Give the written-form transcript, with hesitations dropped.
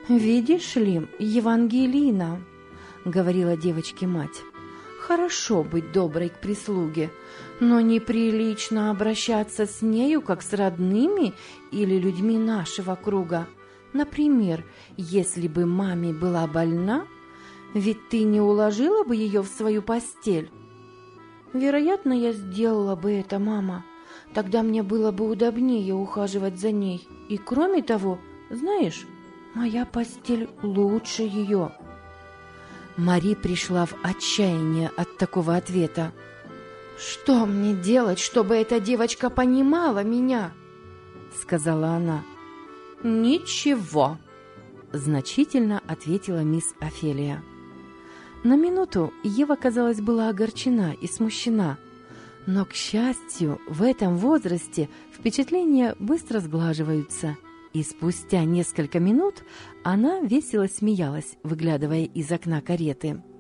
«Видишь ли, Евангелина, — говорила девочке мать, — хорошо быть доброй к прислуге, но неприлично обращаться с нею, как с родными или людьми нашего круга. Например, если бы маме была больна, ведь ты не уложила бы ее в свою постель?» «Вероятно, я сделала бы это, мама. Тогда мне было бы удобнее ухаживать за ней. И кроме того, знаешь, моя постель лучше ее». Мари пришла в отчаяние от такого ответа. «Что мне делать, чтобы эта девочка понимала меня?» — сказала она. «Ничего», — значительно ответила мисс Офелия. На минуту Ева, казалось, была огорчена и смущена, но, к счастью, в этом возрасте впечатления быстро сглаживаются, и спустя несколько минут она весело смеялась, выглядывая из окна кареты.